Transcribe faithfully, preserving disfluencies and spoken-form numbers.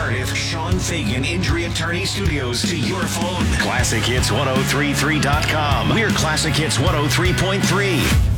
Cardiff, Sean Fagan Injury Attorney Studios to your phone. Classic Hits ten thirty-three dot com. We're Classic Hits one oh three point three.